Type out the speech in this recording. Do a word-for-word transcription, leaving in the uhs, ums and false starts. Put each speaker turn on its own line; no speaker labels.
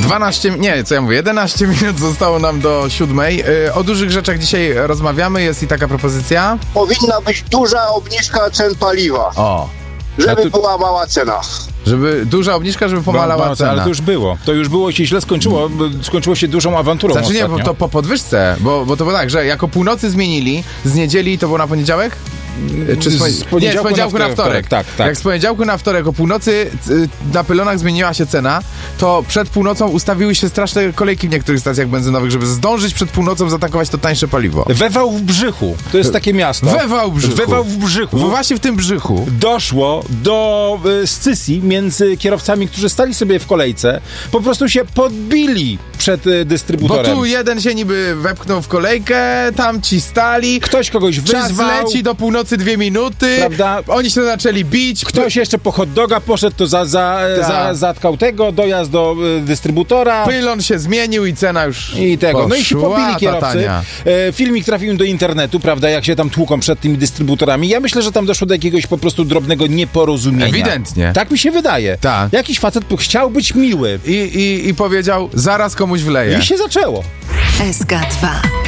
dwanaście, nie, co ja mówię, jedenaście minut zostało nam do siódmej. Yy, o dużych rzeczach dzisiaj rozmawiamy, jest i taka propozycja.
Powinna być duża obniżka cen paliwa,
O,
żeby
tu-
była mała cena.
żeby duża obniżka, żeby pomalała
Bo- bo-
cena.
Ale to już było. To już było i się źle skończyło. bo Skończyło się dużą awanturą
Znaczy nie,
ostatnio.
bo to po podwyżce, bo, bo to było tak, że jako północy zmienili, z niedzieli to było na poniedziałek? Czy z, poni-
Z poniedziałku
nie, z poniedziałku na
na
wtorek.
wtorek, tak, tak.
Jak z poniedziałku na wtorek o północy y, na pylonach zmieniła się cena, to przed północą ustawiły się straszne kolejki w niektórych stacjach benzynowych, żeby zdążyć przed północą zatankować to tańsze paliwo.
We Wałbrzychu. To jest takie miasto.
We Wałbrzychu.
We Wałbrzychu.
W, właśnie w tym brzychu.
Doszło do y, scysji między kierowcami, którzy stali sobie w kolejce. Po prostu się podbili przed y,
Bo
dystrybutorem.
tu jeden się niby wepchnął w kolejkę, tam ci stali.
Ktoś kogoś
Czas
wyzwał.
leci do północy dwie minuty.
Prawda?
Oni się zaczęli bić.
Ktoś jeszcze po hot doga poszedł, to za, za,
Tak.
za, zatkał tego, dojazd do y, dystrybutora.
Pylon się zmienił i cena już
I tego. No i się
poszła,
pobili
ta
kierowcy.
tania.
E, filmik trafił do internetu, prawda, jak się tam tłuką przed tymi dystrybutorami. Ja myślę, że tam doszło do jakiegoś po prostu drobnego nieporozumienia.
Ewidentnie.
Tak mi się wydaje.
Tak.
Jakiś facet chciał być miły.
I, i, I powiedział, zaraz komuś wleję.
I się zaczęło.
S K dwa.